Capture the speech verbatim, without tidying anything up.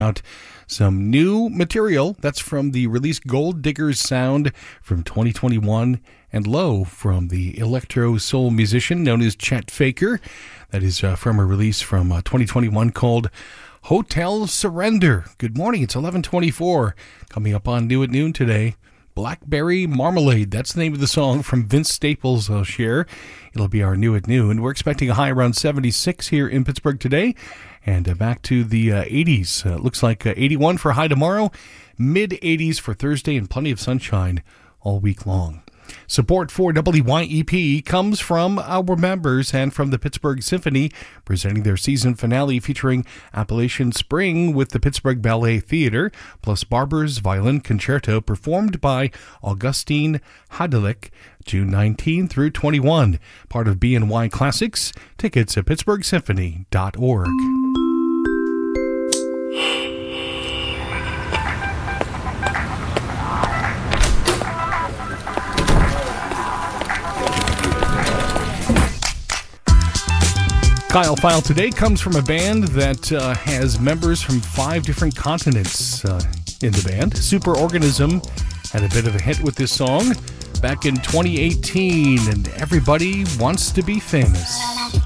out some new material. That's from the release Gold Diggers Sound from twenty twenty-one, and Low from the electro soul musician known as Chet Faker. That is uh, from a release from uh, twenty twenty-one called Hotel Surrender. Good morning, it's eleven twenty-four. Coming up on New at Noon today, Blackberry Marmalade. That's the name of the song from Vince Staples. I'll share. It'll be our New at Noon. We're expecting a high around seventy-six here in Pittsburgh today. And uh, back to the uh, eighties. Uh, looks like uh, eighty-one for high tomorrow, mid eighties for Thursday, and plenty of sunshine all week long. Support for W Y E P comes from our members and from the Pittsburgh Symphony, presenting their season finale featuring Appalachian Spring with the Pittsburgh Ballet Theater, plus Barber's Violin Concerto performed by Augustine Hadelich, June nineteenth through twenty-first. Part of B N Y Classics. Tickets at pittsburgh symphony dot org. Kyle File today comes from a band that uh, has members from five different continents uh, in the band. Superorganism had a bit of a hit with this song back in twenty eighteen, and Everybody Wants to Be Famous.